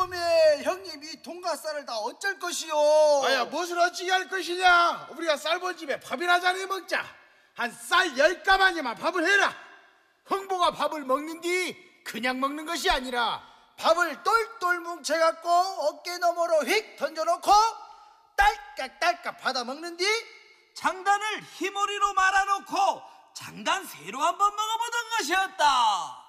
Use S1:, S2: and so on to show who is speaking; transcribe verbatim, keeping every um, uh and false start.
S1: 그놈의 형님이 돈가스를 다 어쩔 것이요?
S2: 아야 무엇을 어찌게 할 것이냐? 우리가 쌀본 집에 밥이나 자네 먹자. 한 쌀 열 가마니만 밥을 해라. 흥보가 밥을 먹는디 그냥 먹는 것이 아니라
S1: 밥을 똘똘 뭉쳐갖고 어깨 너머로 휙 던져놓고 딸깍딸깍 받아 먹는 뒤
S3: 장단을 희머리로 말아놓고 장단 새로 한번 먹어보던 것이었다.